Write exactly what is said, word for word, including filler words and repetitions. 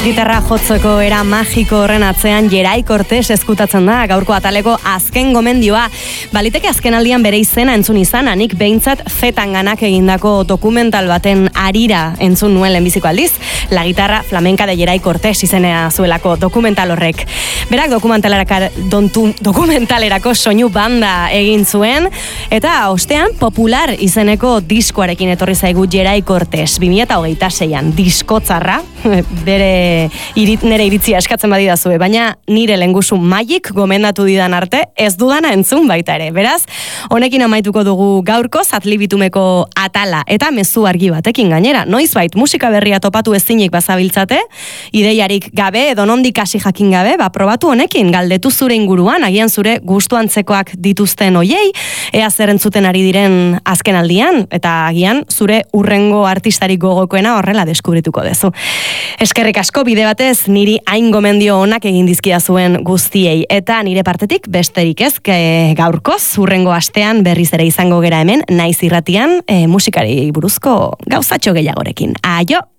Gitarra jotzeko era magiko horren atzean Gerai Cortés eskutatzen da gaurko ataleko azken gomendioa. Baliteke azken aldian bere izena entzun izana, nik behintzat Zetanganak egindako dokumental baten arira entzun nuen lehenbiziko aldiz, La Guitarra Flamenca de Gerai Cortés izenea zuelako dokumental horrek. Berak dokumentalerako soinu banda egin zuen, eta ostean Popular izeneko diskoarekin etorri zaigu Gerai Cortés, bi mila hogeita seian, diskotzarra, bere irit, nire iritzia eskatzen badidazue, baina nire lengusu maik gomendatu didan arte, ez dudana entzun baita ere. Beraz, honekin amaituko dugu gaurko Zatlibitumeko atala, eta mezu argi batekin gainera. Noizbait musika berria topatu ezinik bazabiltzate, ideiarik gabe, edo nondik hasi jakin gabe, ba, probatu honekin, galdetu zure inguruan, agian zure gustu antzekoak dituzten oiei, ea zer entzuten ari diren azken aldian, eta agian zure urrengo artistarik gogokoena horrela deskubrituko dezu. Eskerrik asko bide batez niri hain gomendio onak egin dizkia zuen guztiei, eta nire partetik besterik ez gaurkoz urrengo astean berriz ere izango gera hemen naiz irratian e, musikari buruzko gauzatxo gehiagorekin. Aio!